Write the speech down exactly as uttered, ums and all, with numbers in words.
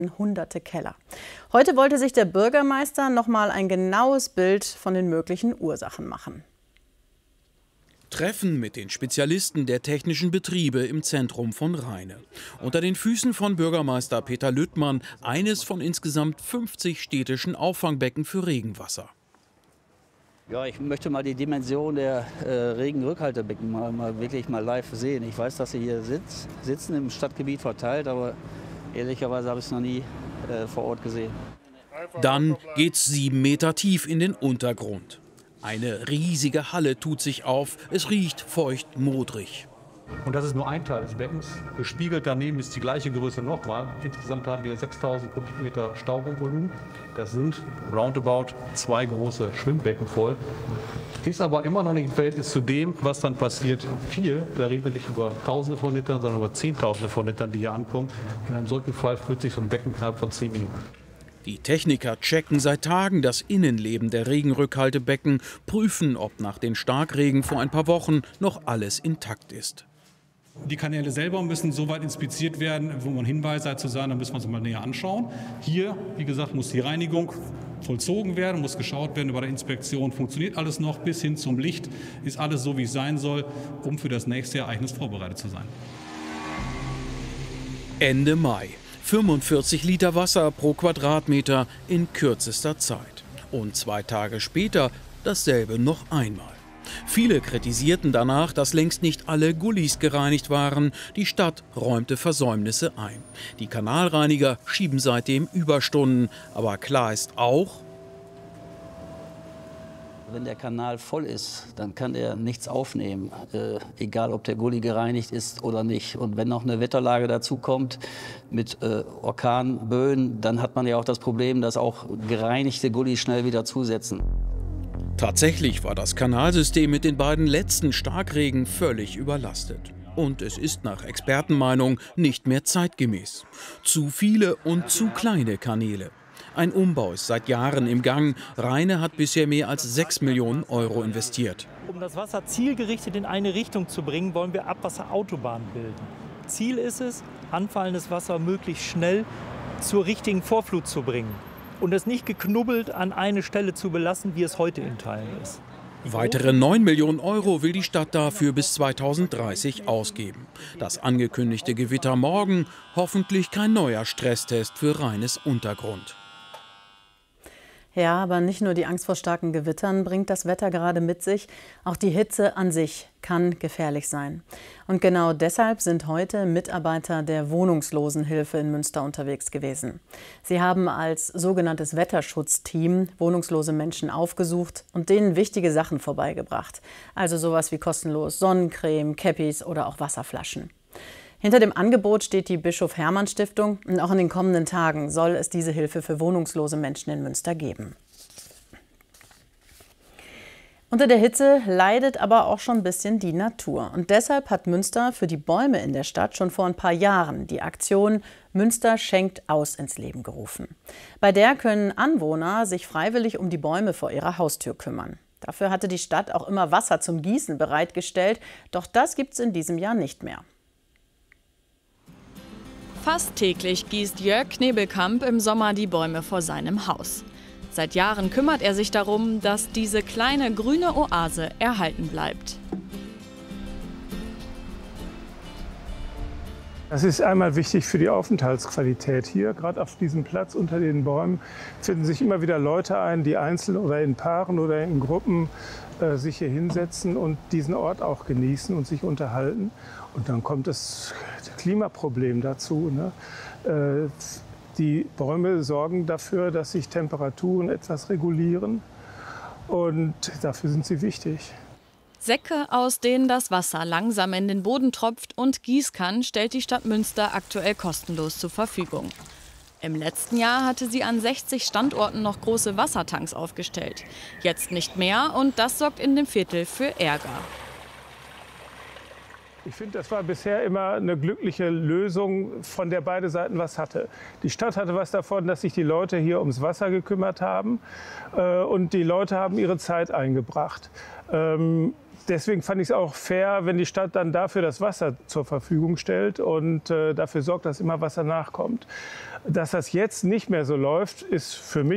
hunderte Keller. Heute wollte sich der Bürgermeister noch mal ein genaues Bild von den möglichen Ursachen machen. Treffen mit den Spezialisten der technischen Betriebe im Zentrum von Rheine. Unter den Füßen von Bürgermeister Peter Lüttmann eines von insgesamt fünfzig städtischen Auffangbecken für Regenwasser. Ja, ich möchte mal die Dimension der äh, Regenrückhaltebecken mal, mal wirklich mal live sehen. Ich weiß, dass sie hier sitz, sitzen im Stadtgebiet verteilt, aber ehrlicherweise habe ich es noch nie äh, vor Ort gesehen. Dann geht's sieben Meter tief in den Untergrund. Eine riesige Halle tut sich auf. Es riecht feucht, modrig. Und das ist nur ein Teil des Beckens. Gespiegelt daneben ist die gleiche Größe nochmal. Insgesamt haben wir sechstausend Kubikmeter Stauraumvolumen. Das sind roundabout zwei große Schwimmbecken voll. Ist aber immer noch nicht im Verhältnis zu dem, was dann passiert. Viel, da reden wir nicht über Tausende von Litern, sondern über Zehntausende von Litern, die hier ankommen. In einem solchen Fall füllt sich so ein Becken innerhalb von zehn Minuten. Die Techniker checken seit Tagen das Innenleben der Regenrückhaltebecken, prüfen, ob nach den Starkregen vor ein paar Wochen noch alles intakt ist. Die Kanäle selber müssen so weit inspiziert werden, wo man Hinweise hat zu sagen, da müssen wir uns mal näher anschauen. Hier, wie gesagt, muss die Reinigung vollzogen werden, muss geschaut werden über der Inspektion, funktioniert alles noch bis hin zum Licht, ist alles so, wie es sein soll, um für das nächste Ereignis vorbereitet zu sein. Ende Mai. fünfundvierzig Liter Wasser pro Quadratmeter in kürzester Zeit. Und zwei Tage später dasselbe noch einmal. Viele kritisierten danach, dass längst nicht alle Gullis gereinigt waren. Die Stadt räumte Versäumnisse ein. Die Kanalreiniger schieben seitdem Überstunden. Aber klar ist auch: Wenn der Kanal voll ist, dann kann er nichts aufnehmen, äh, egal ob der Gully gereinigt ist oder nicht. Und wenn noch eine Wetterlage dazu kommt mit äh, Orkanböen, dann hat man ja auch das Problem, dass auch gereinigte Gullys schnell wieder zusetzen. Tatsächlich war das Kanalsystem mit den beiden letzten Starkregen völlig überlastet. Und es ist nach Expertenmeinung nicht mehr zeitgemäß. Zu viele und zu kleine Kanäle. Ein Umbau ist seit Jahren im Gang. Rheine hat bisher mehr als sechs Millionen Euro investiert. Um das Wasser zielgerichtet in eine Richtung zu bringen, wollen wir Abwasserautobahnen bilden. Ziel ist es, anfallendes Wasser möglichst schnell zur richtigen Vorflut zu bringen und es nicht geknubbelt an eine Stelle zu belassen, wie es heute in Teilen ist. Weitere neun Millionen Euro will die Stadt dafür bis zweitausenddreißig ausgeben. Das angekündigte Gewitter morgen, hoffentlich kein neuer Stresstest für Rheines Untergrund. Ja, aber nicht nur die Angst vor starken Gewittern bringt das Wetter gerade mit sich. Auch die Hitze an sich kann gefährlich sein. Und genau deshalb sind heute Mitarbeiter der Wohnungslosenhilfe in Münster unterwegs gewesen. Sie haben als sogenanntes Wetterschutzteam wohnungslose Menschen aufgesucht und denen wichtige Sachen vorbeigebracht. Also sowas wie kostenlos Sonnencreme, Käppis oder auch Wasserflaschen. Hinter dem Angebot steht die Bischof-Hermann-Stiftung und auch in den kommenden Tagen soll es diese Hilfe für wohnungslose Menschen in Münster geben. Unter der Hitze leidet aber auch schon ein bisschen die Natur. Und deshalb hat Münster für die Bäume in der Stadt schon vor ein paar Jahren die Aktion Münster schenkt aus ins Leben gerufen. Bei der können Anwohner sich freiwillig um die Bäume vor ihrer Haustür kümmern. Dafür hatte die Stadt auch immer Wasser zum Gießen bereitgestellt. Doch das gibt es in diesem Jahr nicht mehr. Fast täglich gießt Jörg Knebelkamp im Sommer die Bäume vor seinem Haus. Seit Jahren kümmert er sich darum, dass diese kleine grüne Oase erhalten bleibt. Das ist einmal wichtig für die Aufenthaltsqualität hier. Gerade auf diesem Platz unter den Bäumen finden sich immer wieder Leute ein, die einzeln oder in Paaren oder in Gruppen äh, sich hier hinsetzen und diesen Ort auch genießen und sich unterhalten. Und dann kommt das Klimaproblem dazu, ne? Äh, die Bäume sorgen dafür, dass sich Temperaturen etwas regulieren. Und dafür sind sie wichtig. Säcke, aus denen das Wasser langsam in den Boden tropft, und Gießkannen stellt die Stadt Münster aktuell kostenlos zur Verfügung. Im letzten Jahr hatte sie an sechzig Standorten noch große Wassertanks aufgestellt. Jetzt nicht mehr, und das sorgt in dem Viertel für Ärger. Ich finde, das war bisher immer eine glückliche Lösung, von der beide Seiten was hatte. Die Stadt hatte was davon, dass sich die Leute hier ums Wasser gekümmert haben äh, und die Leute haben ihre Zeit eingebracht. Ähm, deswegen fand ich es auch fair, wenn die Stadt dann dafür das Wasser zur Verfügung stellt und äh, dafür sorgt, dass immer Wasser nachkommt. Dass das jetzt nicht mehr so läuft, ist für mich